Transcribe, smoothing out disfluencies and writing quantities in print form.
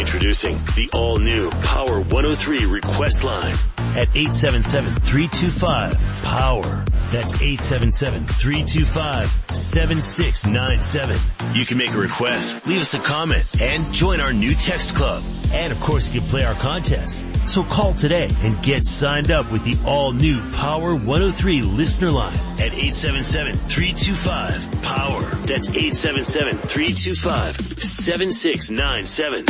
Introducing the all-new Power 103 request line at 877-325-POWER. That's 877-325-7697. You can make a request, leave us a comment, and join our new text club. And of course you can play our contests. So call today and get signed up with the all-new Power 103 listener line at 877-325-POWER. That's 877-325-7697.